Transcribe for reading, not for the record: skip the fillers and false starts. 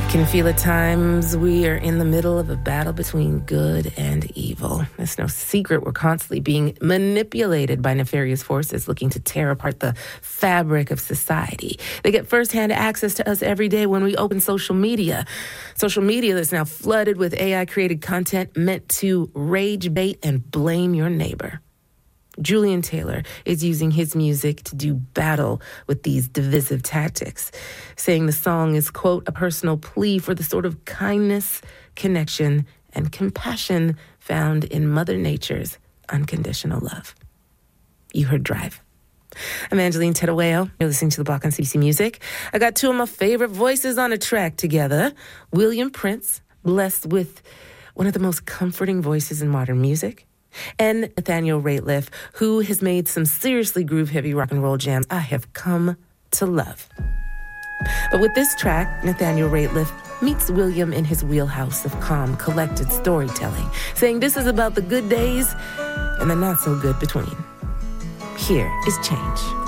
Can feel at times we are in the middle of a battle between good and evil. It's no secret we're constantly being manipulated by nefarious forces looking to tear apart the fabric of society. They get firsthand access to us every day when we open social media. Social media that's now flooded with AI-created content meant to rage bait and blame your neighbor. Julian Taylor is using his music to do battle with these divisive tactics, saying the song is, quote, a personal plea for the sort of kindness, connection, and compassion found in Mother Nature's unconditional love. You heard Drive. I'm Angeline Terueo. You're listening to The Block on CBC Music. I got two of my favorite voices on a track together. William Prince, blessed with one of the most comforting voices in modern music, and Nathaniel Rateliff, who has made some seriously groove-heavy rock and roll jams I have come to love. But with this track, Nathaniel Rateliff meets William in his wheelhouse of calm, collected storytelling, saying this is about the good days and the not-so-good between. Here is Change.